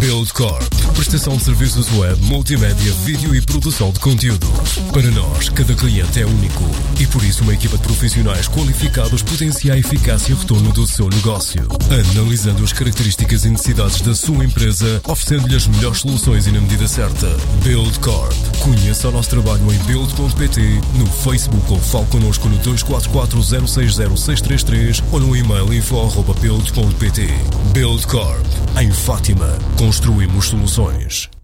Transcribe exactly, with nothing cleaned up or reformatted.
Buildcorp, prestação de serviços web, multimédia, vídeo e produção de conteúdo. Para nós, cada cliente é único e por isso uma equipa de profissionais qualificados potencia a eficácia e retorno do seu negócio. Analisando as características e necessidades da sua empresa, oferecendo-lhe as melhores soluções e na medida certa. Buildcorp. Conheça o nosso trabalho em build ponto pt, no Facebook ou fale connosco no dois quatro quatro zero seis zero seis três três ou no e-mail info arroba build ponto pt. Buildcorp. Em Fátima, construímos soluções.